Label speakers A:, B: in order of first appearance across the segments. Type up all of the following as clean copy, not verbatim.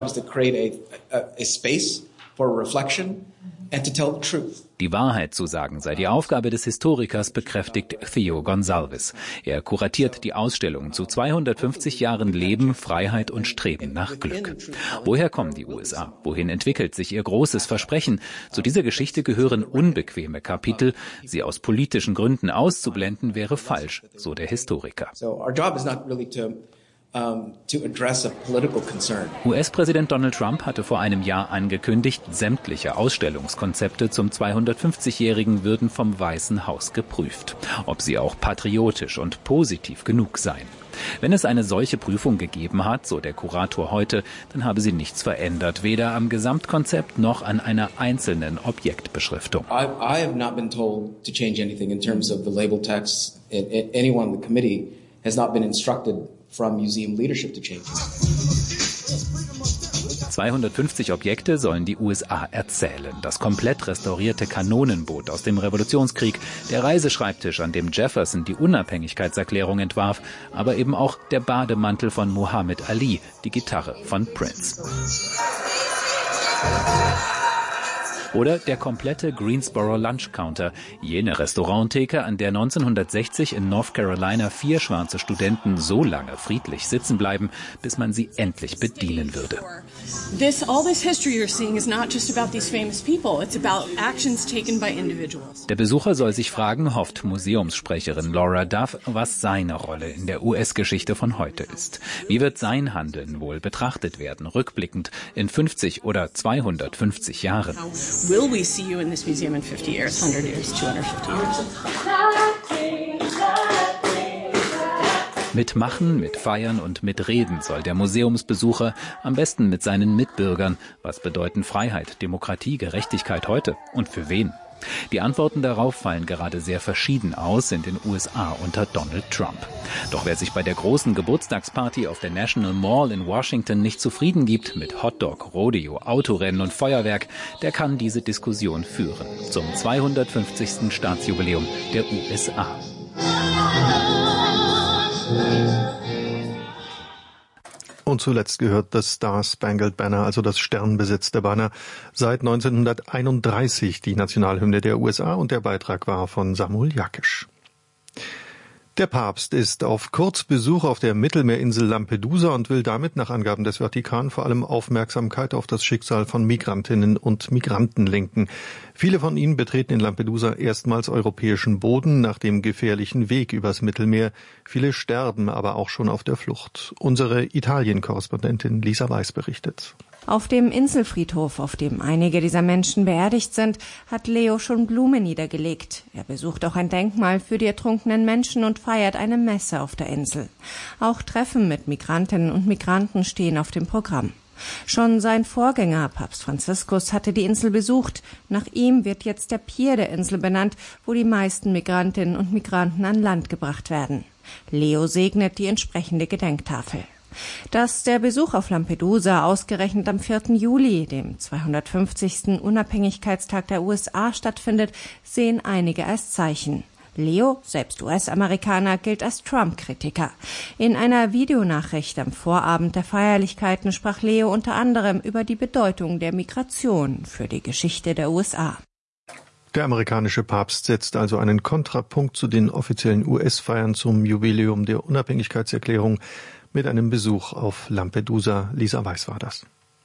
A: Die Wahrheit zu sagen sei die Aufgabe des Historikers, bekräftigt Theo Gonsalves. Er kuratiert die Ausstellung zu 250 Jahren Leben, Freiheit und Streben nach Glück. Woher kommen die USA? Wohin entwickelt sich ihr großes Versprechen? Zu dieser Geschichte gehören unbequeme Kapitel. Sie aus politischen Gründen auszublenden, wäre falsch, so der Historiker. US-Präsident Donald Trump hatte vor einem Jahr angekündigt, sämtliche Ausstellungskonzepte zum 250-Jährigen würden vom Weißen Haus geprüft, ob sie auch patriotisch und positiv genug seien. Wenn es eine solche Prüfung gegeben hat, so der Kurator heute, dann habe sie nichts verändert, weder am Gesamtkonzept noch an einer einzelnen Objektbeschriftung.
B: I have not been told to change anything in terms of the label text. Anyone in the committee has not been instructed from museum leadership to change.
A: 250 Objekte sollen die USA erzählen. Das komplett restaurierte Kanonenboot aus dem Revolutionskrieg, der Reiseschreibtisch, an dem Jefferson die Unabhängigkeitserklärung entwarf, aber eben auch der Bademantel von Muhammad Ali, die Gitarre von Prince. Oder der komplette Greensboro Lunch Counter, jene Restauranttheke, an der 1960 in North Carolina 4 schwarze Studenten so lange friedlich sitzen bleiben, bis man sie endlich bedienen würde. Der Besucher soll sich fragen, hofft Museumssprecherin Laura Duff, was seine Rolle in der US-Geschichte von heute ist. Wie wird sein Handeln wohl betrachtet werden, rückblickend in 50 oder 250 Jahren?
C: Will we see you in this museum in 50 years, 100 years, 250 years?
A: Mit Machen, mit Feiern und mit Reden soll der Museumsbesucher am besten mit seinen Mitbürgern. Was bedeuten Freiheit, Demokratie, Gerechtigkeit heute? Und für wen? Die Antworten darauf fallen gerade sehr verschieden aus in den USA unter Donald Trump. Doch wer sich bei der großen Geburtstagsparty auf der National Mall in Washington nicht zufrieden gibt mit Hotdog, Rodeo, Autorennen und Feuerwerk, der kann diese Diskussion führen zum 250. Staatsjubiläum der USA.
D: Und zuletzt gehört das Star-Spangled Banner, also das sternbesetzte Banner, seit 1931 die Nationalhymne der USA, und der Beitrag war von Samuel Jakisch. Der Papst ist auf Kurzbesuch auf der Mittelmeerinsel Lampedusa und will damit nach Angaben des Vatikan vor allem Aufmerksamkeit auf das Schicksal von Migrantinnen und Migranten lenken. Viele von ihnen betreten in Lampedusa erstmals europäischen Boden nach dem gefährlichen Weg übers Mittelmeer. Viele sterben aber auch schon auf der Flucht. Unsere Italien-Korrespondentin Lisa Weiß berichtet.
E: Auf dem Inselfriedhof, auf dem einige dieser Menschen beerdigt sind, hat Leo schon Blumen niedergelegt. Er besucht auch ein Denkmal für die ertrunkenen Menschen und feiert eine Messe auf der Insel. Auch Treffen mit Migrantinnen und Migranten stehen auf dem Programm. Schon sein Vorgänger, Papst Franziskus, hatte die Insel besucht. Nach ihm wird jetzt der Pier der Insel benannt, wo die meisten Migrantinnen und Migranten an Land gebracht werden. Leo segnet die entsprechende Gedenktafel. Dass der Besuch auf Lampedusa ausgerechnet am 4. Juli, dem 250. Unabhängigkeitstag der USA, stattfindet, sehen einige als Zeichen. Leo, selbst US-Amerikaner, gilt als Trump-Kritiker. In einer Videonachricht am Vorabend der Feierlichkeiten sprach Leo unter anderem über die Bedeutung der Migration für die Geschichte der USA.
D: Der amerikanische Papst setzt also einen Kontrapunkt zu den offiziellen US-Feiern zum Jubiläum der Unabhängigkeitserklärung mit einem Besuch auf Lampedusa. Lisa Weiß war das.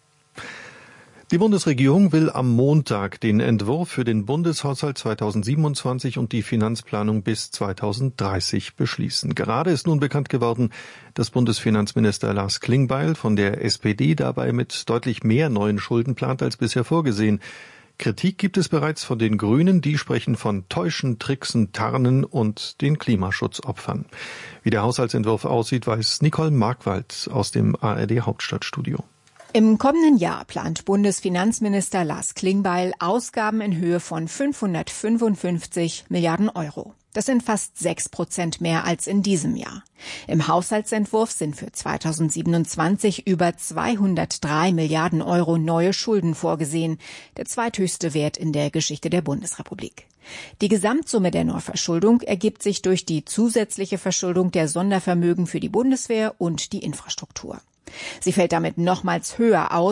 D: Die Bundesregierung will am Montag den Entwurf für den Bundeshaushalt 2027 und die Finanzplanung bis 2030 beschließen. Gerade ist nun bekannt geworden, dass Bundesfinanzminister Lars Klingbeil von der SPD dabei mit deutlich mehr neuen Schulden plant als bisher vorgesehen. Kritik gibt es bereits von den Grünen, die sprechen von Täuschen, Tricksen, Tarnen und den Klimaschutzopfern. Wie der Haushaltsentwurf aussieht, weiß Nicole Markwald aus dem ARD Hauptstadtstudio.
F: Im kommenden Jahr plant Bundesfinanzminister Lars Klingbeil Ausgaben in Höhe von 555 Milliarden Euro. Das sind fast 6% mehr als in diesem Jahr. Im Haushaltsentwurf sind für 2027 über 203 Milliarden Euro neue Schulden vorgesehen, der zweithöchste Wert in der Geschichte der Bundesrepublik. Die Gesamtsumme der Neuverschuldung ergibt sich durch die zusätzliche Verschuldung der Sondervermögen für die Bundeswehr und die Infrastruktur. Sie fällt damit nochmals höher aus